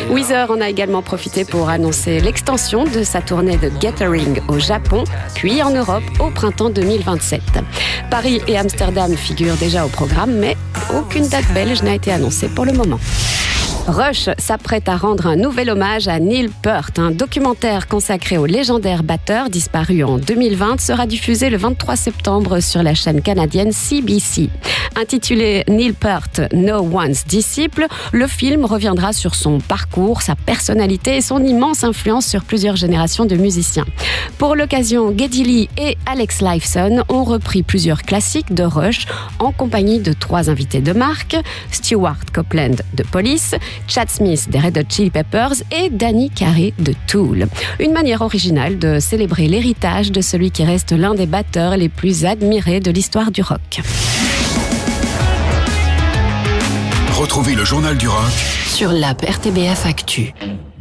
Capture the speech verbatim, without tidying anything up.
Weezer en a également profité pour annoncer l'extension de sa tournée de Gathering au Japon, puis en Europe au printemps deux mille vingt-sept. Paris et Amsterdam figurent déjà au programme, mais aucune date belge n'a été annoncée pour le moment. Rush s'apprête à rendre un nouvel hommage à Neil Peart. Un documentaire consacré au légendaire batteur disparu en deux mille vingt sera diffusé le vingt-trois septembre sur la chaîne canadienne C B C. Intitulé Neil Peart, No One's Disciple, le film reviendra sur son parcours, sa personnalité et son immense influence sur plusieurs générations de musiciens. Pour l'occasion, Geddy Lee et Alex Lifeson ont repris plusieurs classiques de Rush en compagnie de trois invités de marque, Stewart Copeland de Police, Chad Smith des Red Hot Chili Peppers et Danny Carey de Tool. Une manière originale de célébrer l'héritage de celui qui reste l'un des batteurs les plus admirés de l'histoire du rock. Retrouvez le journal du rock sur l'app R T B F Actu.